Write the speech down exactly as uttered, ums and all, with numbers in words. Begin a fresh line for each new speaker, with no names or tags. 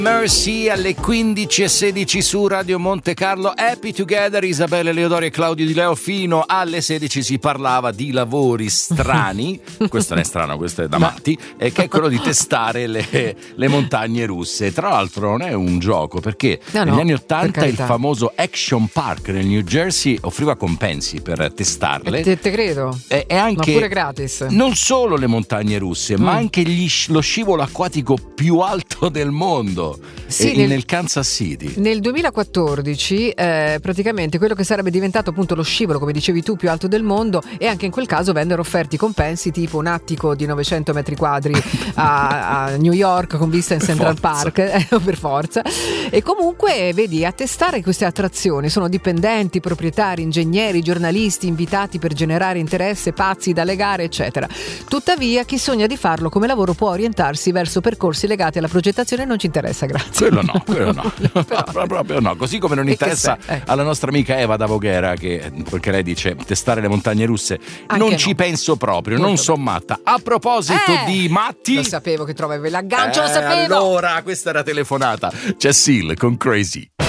Mercy alle quindici e sedici su Radio Monte Carlo. Happy Together, Isabella Leodori e Claudio Di Leo. Fino alle sedici si parlava di lavori strani. Questo non è strano, questo è da matti. E che è quello di testare le, le montagne russe. Tra l'altro non è un gioco, perché
no,
negli
no,
anni ottanta il
carità.
famoso Action Park nel New Jersey offriva compensi per testarle.
Te, te credo.
E, e anche
Ma pure gratis.
non solo le montagne russe,
Mm.
ma anche gli, lo scivolo acquatico più alto del mondo.
Sì,
e
nel,
nel Kansas City.
Nel duemilaquattordici eh, praticamente quello che sarebbe diventato appunto lo scivolo, come dicevi tu, più alto del mondo, e anche in quel caso vennero offerti compensi tipo un attico di novecento metri quadri a, a New York con vista in Central
Forza.
Park, eh, per forza. E comunque vedi, a testare queste attrazioni sono dipendenti, proprietari, ingegneri, giornalisti invitati per generare interesse, pazzi da legare, eccetera. Tuttavia chi sogna di farlo come lavoro può orientarsi verso percorsi legati alla progettazione. Non ci interessa, grazie.
Quello no, quello no,
Però-
proprio no. Così come non
E che
interessa
se- ecco.
alla nostra amica Eva da Voghera, che perché lei dice testare le montagne russe,
Anche
non
no.
ci penso proprio, non
Molto
so matta. A proposito
Eh,
di matti,
Lo sapevo che trovavi l'aggancio, lo
eh,
sapevo.
allora questa era telefonata. C'è Seal con Crazy.